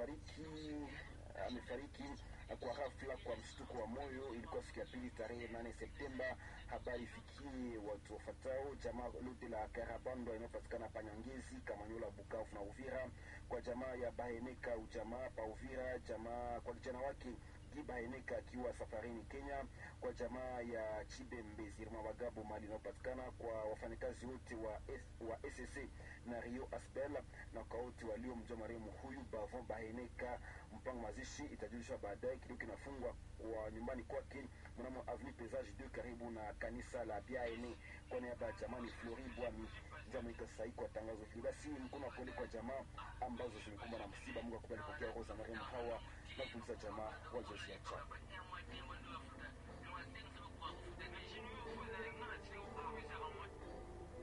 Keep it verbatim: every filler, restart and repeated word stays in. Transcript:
amefariki amefariki kwa ghafla kwa mshtuko wa moyo. Ilikuwa siku ya pili tarehe nane Septemba. Habari fikie watu wafuatao: jamaa lote la Karabando inayopatikana Panyangezi, Kamanyola, Bukavu na Uvira, kwa jamaa ya Baheneka ujamaa pa Uvira, jamaa kwa kijana wake Gibaheneka akiwa safarini Kenya, kwa jamaa ya Chibembe Zirma Bagabo mali inayopatikana, kwa wafanyakazi wote wa S, wa S S C na Rio Aspel, na kwa wote waliomjua marehemu huyu Bavon Baheneka. Mpango mazishi itajulishwa baadaye. Kidogo kinafungwa kwa nyumbani kwake mnamo Avenue Pesage deux karibu na kanisa la Biaene. Kwa niaba ya jamani Flori Bwami jamaica sai kwa tangazo hili. Basi mkono wa pole kwa jamaa ambazo zimekumbwa na msiba. Mungu akubali pokea roho za marehemu hawa na kutunza jamaa wazoezi ya chama.